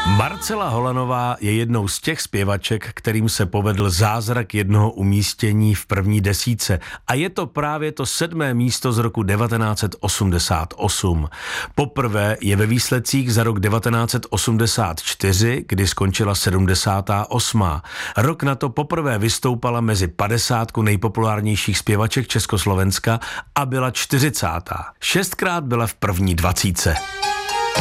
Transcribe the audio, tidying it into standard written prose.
Marcela Holanová je jednou z těch zpěvaček, kterým se povedl zázrak jednoho umístění v první desítce. A je to právě to 7. místo z roku 1988. Poprvé je ve výsledcích za rok 1984, kdy skončila 78. Rok na to poprvé vystoupala mezi 50 nejpopulárnějších zpěvaček Československa a byla 40. 6krát byla v první 20.